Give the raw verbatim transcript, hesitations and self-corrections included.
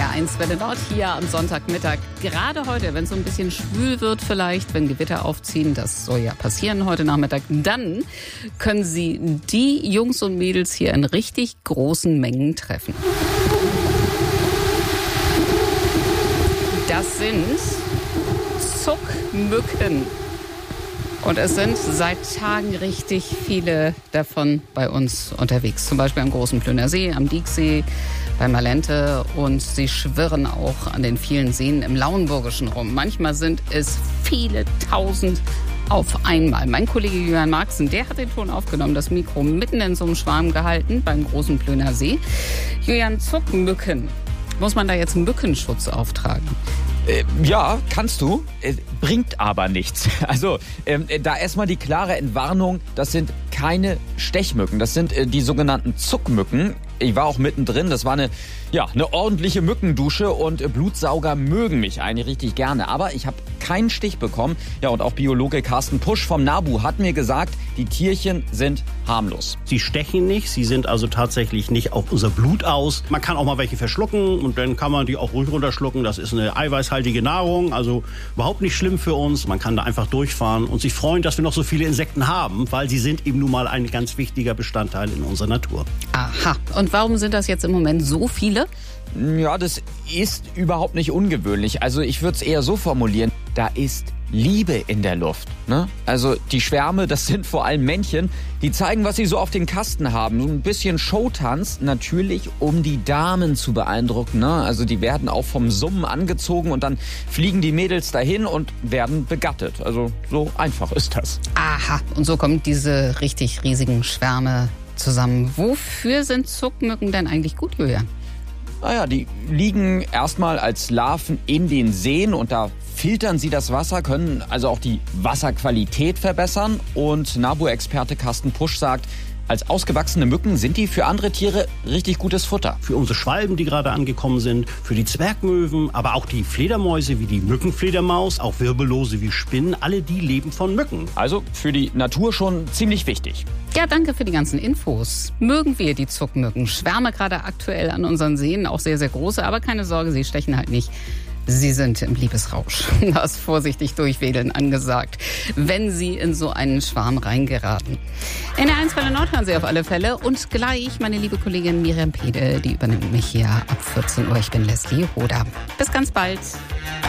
R eins Welle Nord hier am Sonntagmittag. Gerade heute, wenn es so ein bisschen schwül wird vielleicht, wenn Gewitter aufziehen, das soll ja passieren heute Nachmittag, dann können Sie die Jungs und Mädels hier in richtig großen Mengen treffen. Das sind Zuckmücken. Und es sind seit Tagen richtig viele davon bei uns unterwegs. Zum Beispiel am Großen Plöner See, am Dieksee, bei Malente. Und sie schwirren auch an den vielen Seen im Lauenburgischen rum. Manchmal sind es viele tausend auf einmal. Mein Kollege Julian Marxen, der hat den Ton aufgenommen, das Mikro mitten in so einem Schwarm gehalten beim Großen Plöner See. Julian, Zuckmücken. Muss man da jetzt einen Mückenschutz auftragen? Äh, ja, kannst du. Äh, bringt aber nichts. Also ähm, da erstmal die klare Entwarnung, das sind keine Stechmücken. Das sind äh, die sogenannten Zuckmücken. Ich war auch mittendrin. Das war eine, ja, eine ordentliche Mückendusche und äh, Blutsauger mögen mich eigentlich richtig gerne. Aber ich habe keinen Stich bekommen. Ja, und auch Biologe Carsten Pusch vom NABU hat mir gesagt, die Tierchen sind harmlos. Sie stechen nicht, sie sind also tatsächlich nicht auf unser Blut aus. Man kann auch mal welche verschlucken und dann kann man die auch ruhig runterschlucken. Das ist eine eiweißhaltige Nahrung, also überhaupt nicht schlimm für uns. Man kann da einfach durchfahren und sich freuen, dass wir noch so viele Insekten haben, weil sie sind eben nun mal ein ganz wichtiger Bestandteil in unserer Natur. Aha. Und warum sind das jetzt im Moment so viele? Ja, das ist überhaupt nicht ungewöhnlich. Also ich würde es eher so formulieren, da ist Liebe in der Luft. Ne? Also die Schwärme, das sind vor allem Männchen, die zeigen, was sie so auf den Kasten haben. So ein bisschen Showtanz, natürlich, um die Damen zu beeindrucken. Ne? Also die werden auch vom Summen angezogen und dann fliegen die Mädels dahin und werden begattet. Also so einfach ist das. Aha, und so kommen diese richtig riesigen Schwärme zusammen. Wofür sind Zuckmücken denn eigentlich gut, Julian? Naja, die liegen erstmal als Larven in den Seen und da filtern sie das Wasser, können also auch die Wasserqualität verbessern. Und NABU-Experte Carsten Pusch sagt, als ausgewachsene Mücken sind die für andere Tiere richtig gutes Futter. Für unsere Schwalben, die gerade angekommen sind, für die Zwergmöwen, aber auch die Fledermäuse wie die Mückenfledermaus, auch Wirbellose wie Spinnen, alle die leben von Mücken. Also für die Natur schon ziemlich wichtig. Ja, danke für die ganzen Infos. Mögen wir die Zuckmücken. Schwärme gerade aktuell an unseren Seen, auch sehr, sehr große, aber keine Sorge, sie stechen halt nicht. Sie sind im Liebesrausch. Da ist vorsichtig durchwedeln angesagt, wenn Sie in so einen Schwarm reingeraten. In der eins Welle Nord hören Sie auf alle Fälle. Und gleich meine liebe Kollegin Miriam Pede, die übernimmt mich hier ab vierzehn Uhr. Ich bin Leslie Roda. Bis ganz bald.